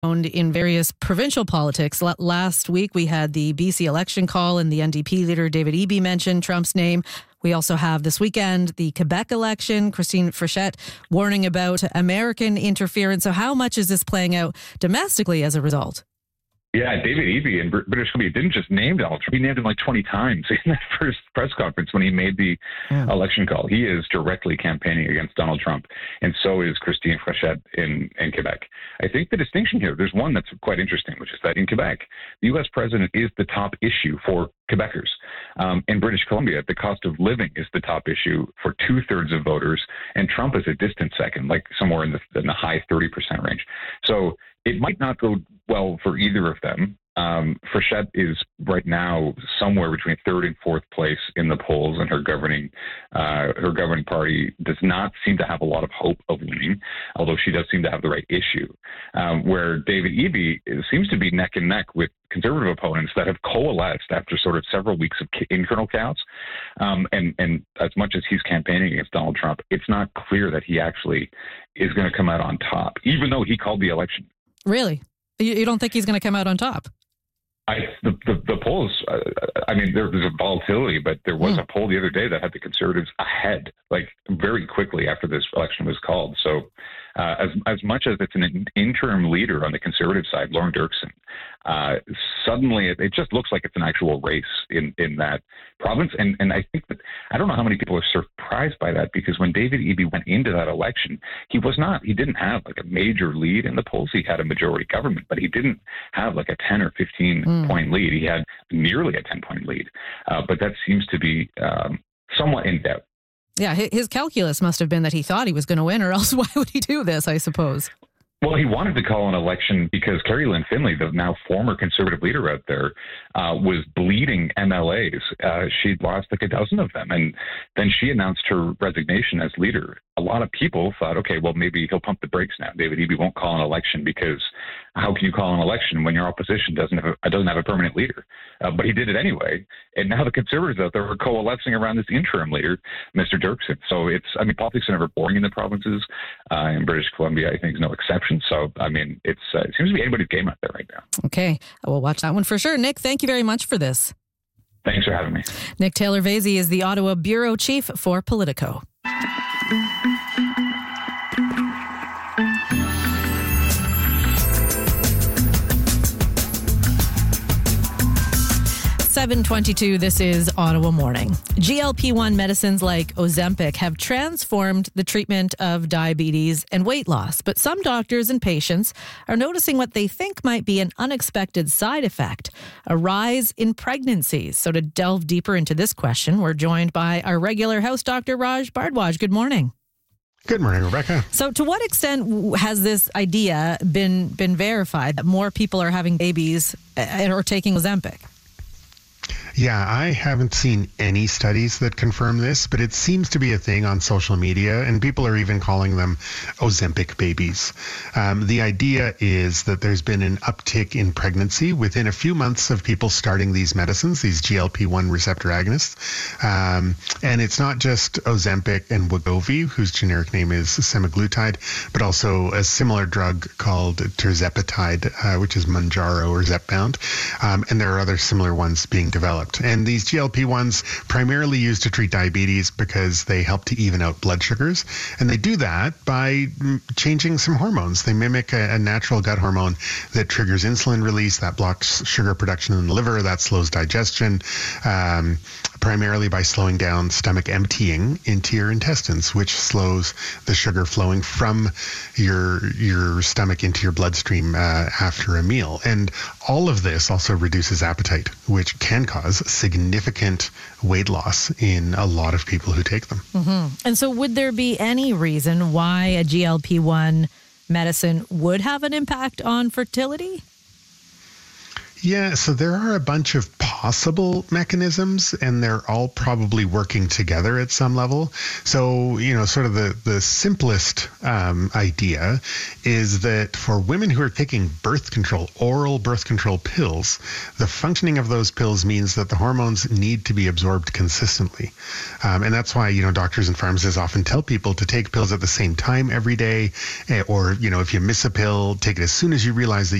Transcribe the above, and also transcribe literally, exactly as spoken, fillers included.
in various provincial politics. Last week, we had the B C election call, and the N D P leader, David Eby, mentioned Trump's name. We also have this weekend the Quebec election, Christine Frechette warning about American interference. So how much is this playing out domestically as a result? Yeah, David Eby in British Columbia didn't just name Donald Trump. He named him like twenty times in that first press conference when he made the yeah. election call. He is directly campaigning against Donald Trump, and so is Christine Frechette in, in Quebec. I think the distinction here, there's one that's quite interesting, which is that in Quebec, the U S president is the top issue for Quebecers. Um, in British Columbia, the cost of living is the top issue for two-thirds of voters, and Trump is a distant second, like somewhere in the, in the high thirty percent range. So it might not go well for either of them. Um, Frechette is right now somewhere between third and fourth place in the polls, and her governing uh, her governing party does not seem to have a lot of hope of winning, although she does seem to have the right issue. Um, where David Eby seems to be neck and neck with conservative opponents that have coalesced after sort of several weeks of internal chaos. Um, and, and as much as he's campaigning against Donald Trump, it's not clear that he actually is going to come out on top, even though he called the election. Really? You don't think he's going to come out on top? I, the, the, the polls, uh, I mean, there, there's a volatility, but there was mm. a poll the other day that had the Conservatives ahead, like very quickly after this election was called. So uh, as as much as it's an interim leader on the Conservative side, Lauren Dirksen, uh, suddenly it, it just looks like it's an actual race in, in that province. And, and I think that, I don't know how many people are surprised by that, because when David Eby went into that election, he was not, he didn't have like a major lead in the polls. He had a majority government, but he didn't have like a ten or fifteen mm. point lead. He had nearly a ten point lead, uh, but that seems to be um, somewhat in doubt. Yeah, his calculus must have been that he thought he was going to win, or else why would he do this, I suppose? Well, he wanted to call an election because Carrie Lynn Finley, the now former Conservative leader out there, uh, was bleeding M L As. Uh, she'd lost like a dozen of them. And then she announced her resignation as leader. A lot of people thought, okay, well, maybe he'll pump the brakes now. David Eby won't call an election, because how can you call an election when your opposition doesn't have a, doesn't have a permanent leader? Uh, but he did it anyway. And now the Conservatives out there are coalescing around this interim leader, Mister Dirksen. So it's, I mean, politics are never boring in the provinces. Uh, in British Columbia, I think, is no exception. So, I mean, it's uh, it seems to be anybody's game out there right now. Okay. I will watch that one for sure. Nick, thank you very much for this. Thanks for having me. Nick Taylor-Vasey is the Ottawa Bureau Chief for Politico. seven twenty-two, this is Ottawa Morning. G L P one medicines like Ozempic have transformed the treatment of diabetes and weight loss, but some doctors and patients are noticing what they think might be an unexpected side effect, a rise in pregnancies. So to delve deeper into this question, we're joined by our regular house doctor, Raj Bhardwaj. Good morning. Good morning, Rebecca. So to what extent has this idea been, been verified that more people are having babies or taking Ozempic? Yeah, I haven't seen any studies that confirm this, but it seems to be a thing on social media, and people are even calling them Ozempic babies. Um, the idea is that there's been an uptick in pregnancy within a few months of people starting these medicines, these G L P one receptor agonists. Um, and it's not just Ozempic and Wegovy, whose generic name is semaglutide, but also a similar drug called tirzepatide, uh, which is Mounjaro or Zepbound. Um, and there are other similar ones being developed. And these G L P ones primarily used to treat diabetes because they help to even out blood sugars. And they do that by changing some hormones. They mimic a, a natural gut hormone that triggers insulin release, that blocks sugar production in the liver, that slows digestion, um, primarily by slowing down stomach emptying into your intestines, which slows the sugar flowing from your your stomach into your bloodstream uh, after a meal. And all of this also reduces appetite, which can cause significant weight loss in a lot of people who take them. Mm-hmm. And so would there be any reason why a G L P one medicine would have an impact on fertility? Yeah, so there are a bunch of possible mechanisms, and they're all probably working together at some level. So, you know, sort of the, the simplest um, idea is that for women who are taking birth control, oral birth control pills, the functioning of those pills means that the hormones need to be absorbed consistently. Um, and that's why, you know, doctors and pharmacists often tell people to take pills at the same time every day, eh, or, you know, if you miss a pill, take it as soon as you realize that